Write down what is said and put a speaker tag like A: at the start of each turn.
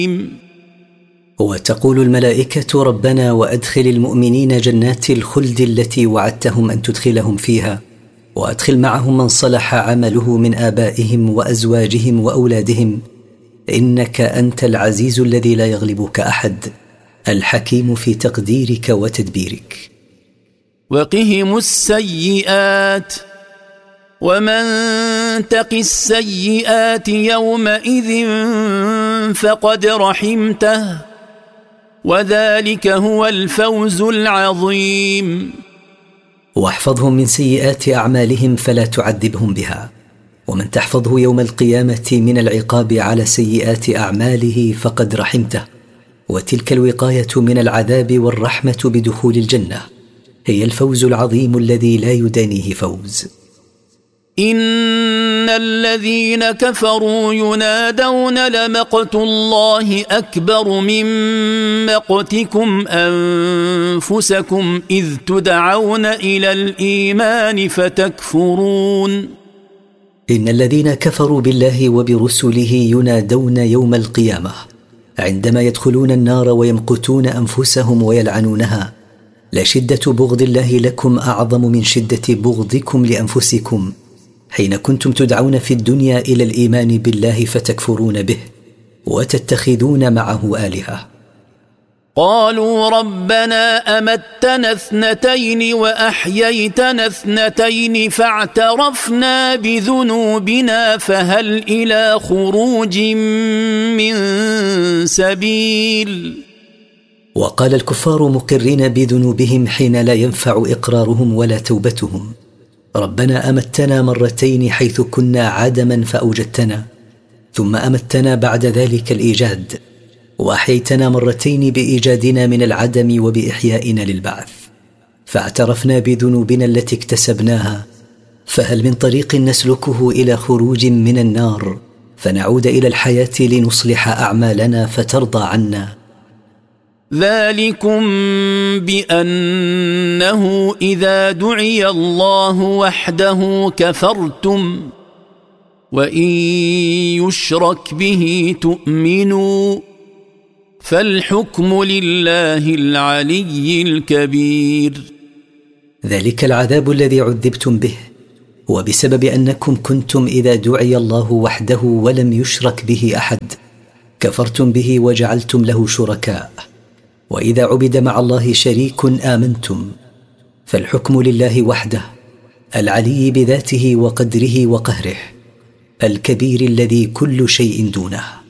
A: وتقول الملائكة ربنا وأدخل المؤمنين جنات الخلد التي وعدتهم أن تدخلهم فيها، وأدخل معهم من صلح عمله من آبائهم وأزواجهم وأولادهم، إنك أنت العزيز الذي لا يغلبك أحد، الحكيم في تقديرك وتدبيرك.
B: وقهم السيئات، ومن تق السيئات يومئذ فقد رحمته، وذلك هو الفوز العظيم.
A: واحفظهم من سيئات أعمالهم فلا تعذبهم بها، ومن تحفظه يوم القيامة من العقاب على سيئات أعماله فقد رحمته، وتلك الوقاية من العذاب والرحمة بدخول الجنة هي الفوز العظيم الذي لا يدانيه فوز.
B: إن الذين كفروا ينادون لمقت الله أكبر من مقتكم أنفسكم إذ تدعون إلى الإيمان فتكفرون.
A: إن الذين كفروا بالله وبرسله ينادون يوم القيامة عندما يدخلون النار ويمقتون أنفسهم ويلعنونها، لشدة بغض الله لكم أعظم من شدة بغضكم لأنفسكم حين كنتم تدعون في الدنيا إلى الإيمان بالله فتكفرون به وتتخذون معه آلهة.
B: قالوا ربنا أمتنا اثنتين وأحييتنا اثنتين فاعترفنا بذنوبنا فهل إلى خروج من سبيل.
A: وقال الكفار مقرين بذنوبهم حين لا ينفع إقرارهم ولا توبتهم: ربنا أمتنا مرتين حيث كنا عدما فأوجدتنا، ثم أمتنا بعد ذلك الإيجاد، وأحييتنا مرتين بإيجادنا من العدم وبإحيائنا للبعث، فاعترفنا بذنوبنا التي اكتسبناها، فهل من طريق نسلكه إلى خروج من النار فنعود إلى الحياة لنصلح أعمالنا فترضى عنا؟
B: ذلكم بأنه إذا دعي الله وحده كفرتم، وإن يشرك به تؤمنوا، فالحكم لله العلي الكبير.
A: ذلك العذاب الذي عذبتم به هو بسبب أنكم كنتم إذا دعي الله وحده ولم يشرك به أحد كفرتم به وجعلتم له شركاء، وإذا عبد مع الله شريك آمنتم، فالحكم لله وحده العلي بذاته وقدره وقهره الكبير الذي كل شيء دونه.